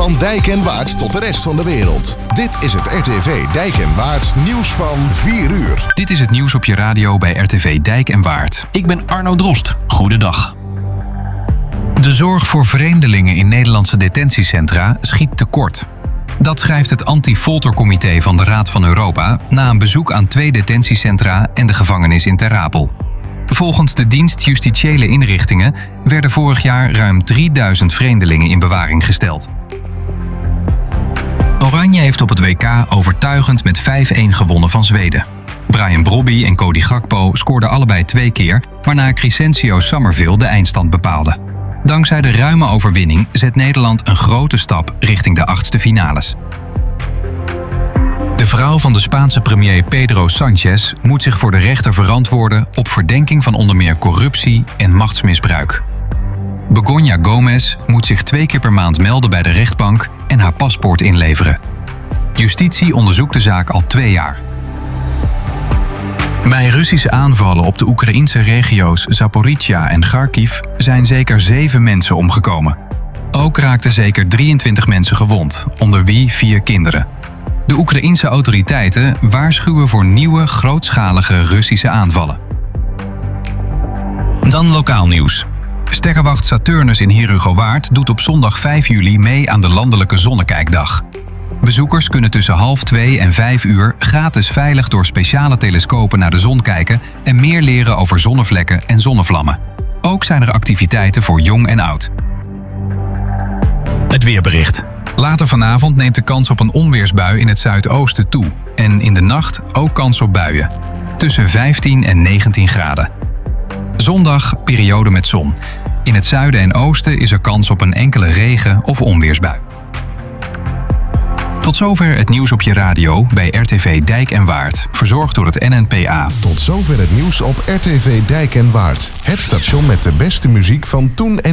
Van Dijk en Waard tot de rest van de wereld. Dit is het RTV Dijk en Waard nieuws van 4 uur. Dit is het nieuws op je radio bij RTV Dijk en Waard. Ik ben Arno Drost. Goedendag. De zorg voor vreemdelingen in Nederlandse detentiecentra schiet tekort. Dat schrijft het Anti-Foltercomité van de Raad van Europa na een bezoek aan 2 detentiecentra en de gevangenis in Ter Apel. Volgens de dienst Justitiële Inrichtingen werden vorig jaar ruim 3000 vreemdelingen in bewaring gesteld. Oranje heeft op het WK overtuigend met 5-1 gewonnen van Zweden. Brian Brobby en Cody Gakpo scoorden allebei 2 keer, waarna Crescencio Summerville de eindstand bepaalde. Dankzij de ruime overwinning zet Nederland een grote stap richting de 8e finales. De vrouw van de Spaanse premier Pedro Sánchez moet zich voor de rechter verantwoorden op verdenking van onder meer corruptie en machtsmisbruik. Begoña Gómez moet zich 2 keer per maand melden bij de rechtbank en haar paspoort inleveren. Justitie onderzoekt de zaak al 2 jaar. Bij Russische aanvallen op de Oekraïense regio's Zaporizhzhia en Kharkiv zijn zeker 7 mensen omgekomen. Ook raakten zeker 23 mensen gewond, onder wie 4 kinderen. De Oekraïense autoriteiten waarschuwen voor nieuwe grootschalige Russische aanvallen. Dan lokaal nieuws. Sterrenwacht Saturnus in Herugowaard doet op zondag 5 juli mee aan de landelijke zonnekijkdag. Bezoekers kunnen tussen 1:30 en 5 uur gratis veilig door speciale telescopen naar de zon kijken en meer leren over zonnevlekken en zonnevlammen. Ook zijn er activiteiten voor jong en oud. Het weerbericht. Later vanavond neemt de kans op een onweersbui in het zuidoosten toe en in de nacht ook kans op buien. Tussen 15 en 19 graden. Zondag periode met zon. In het zuiden en oosten is er kans op een enkele regen- of onweersbui. Tot zover het nieuws op je radio bij RTV Dijk en Waard, verzorgd door het NNPA. Tot zover het nieuws op RTV Dijk en Waard. Het station met de beste muziek van toen en